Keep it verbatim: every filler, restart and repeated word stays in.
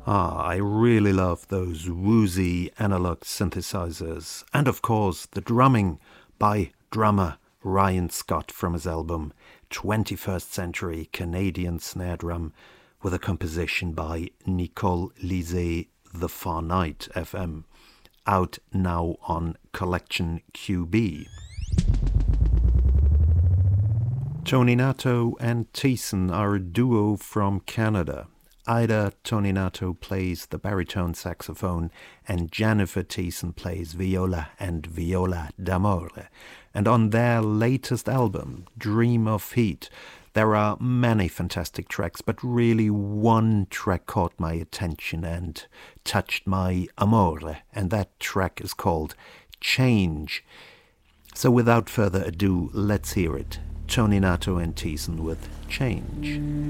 Ah, I really love those woozy analog synthesizers. And of course, the drumming by drummer Ryan Scott from his album twenty-first Century Canadian Snare Drum, with a composition by Nicole Lisée, The Far Night F M, out now on Collection Q B. Tony Nato and Thiessen are a duo from Canada. Ida Tony Nato plays the baritone saxophone and Jennifer Thiessen plays viola and viola d'amore. And on their latest album, Dream of Heat, there are many fantastic tracks, but really one track caught my attention and touched my amore, and that track is called Change. So without further ado, let's hear it. Tony Nato and Thiessen with Change.